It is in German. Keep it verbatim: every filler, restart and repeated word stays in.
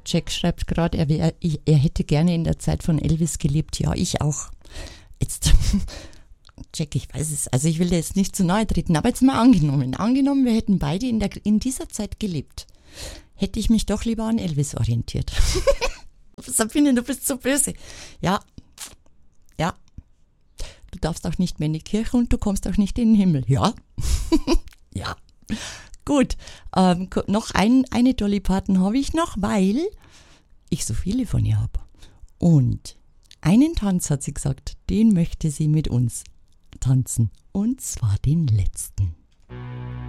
Jack schreibt gerade, er, wär- ich- er hätte gerne in der Zeit von Elvis gelebt. Ja, ich auch. Jetzt, Jack, ich weiß es. Also ich will dir jetzt nicht zu nahe treten, aber jetzt mal angenommen. Angenommen, wir hätten beide in, der, in dieser Zeit gelebt. Hätte ich mich doch lieber an Elvis orientiert. Sabine, du bist so böse. Ja, ja. Du darfst auch nicht mehr in die Kirche und du kommst auch nicht in den Himmel. Ja, ja. Gut, ähm, noch ein, eine Dolly Parton habe ich noch, weil ich so viele von ihr habe. Und einen Tanz hat sie gesagt, den möchte sie mit uns tanzen. Und zwar den letzten.